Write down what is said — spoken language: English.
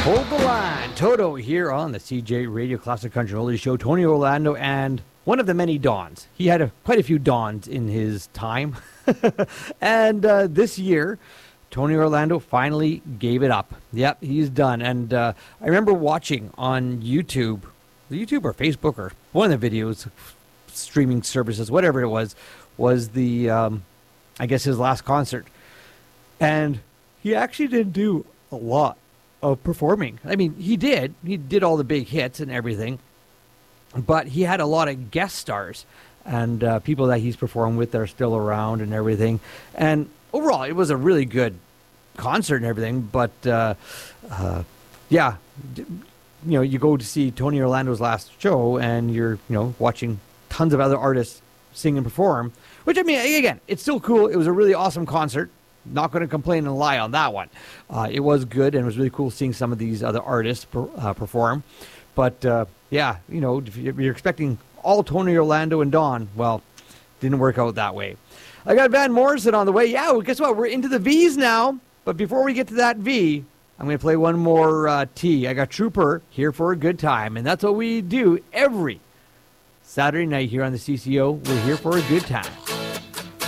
Hold the line. Toto here on the CJ Radio Classic Country and Oldies Show. Tony Orlando and one of the many Dons. He had quite a few Dons in his time. And this year, Tony Orlando finally gave it up. Yep, he's done. And I remember watching on YouTube or Facebook or one of the videos, streaming services, whatever it was the, I guess, his last concert. And he actually didn't do a lot of performing. I mean, he did all the big hits and everything, but he had a lot of guest stars and people that he's performed with that are still around and everything. And overall, it was a really good concert and everything, but yeah, you go to see Tony Orlando's last show and you're, watching tons of other artists sing and perform, which, I mean, again, it's still cool. It was a really awesome concert. Not going to complain and lie on that one. It was good, and it was really cool seeing some of these other artists perform. But, yeah, if you're expecting all Tony Orlando and Don, well, didn't work out that way. I got Van Morrison on the way. Yeah, well, guess what? We're into the V's now. But before we get to that V, I'm going to play one more T. I got Trooper here for a good time, and that's what we do every Saturday night here on the CCO. We're here for a good time.